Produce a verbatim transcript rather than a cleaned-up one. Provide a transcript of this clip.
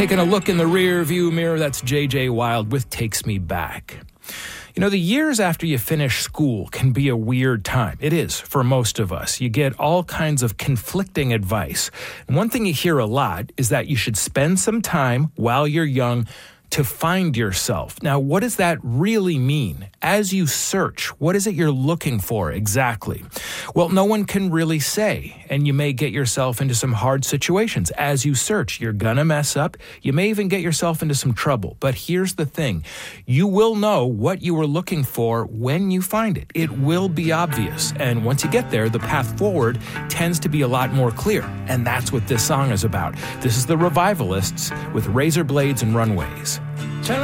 Taking a look in the rear view mirror, that's J J Wild with Takes Me Back. You know, the years after you finish school can be a weird time. It is for most of us. You get all kinds of conflicting advice. And one thing you hear a lot is that you should spend some time while you're young to find yourself. Now, what does that really mean? As you search, what is it you're looking for exactly? Well, no one can really say, and you may get yourself into some hard situations. As you search, you're gonna mess up. You may even get yourself into some trouble. But here's the thing. You will know what you were looking for when you find it. It will be obvious. And once you get there, the path forward tends to be a lot more clear. And that's what this song is about. This is the Revivalists with Razor Blades and Runways.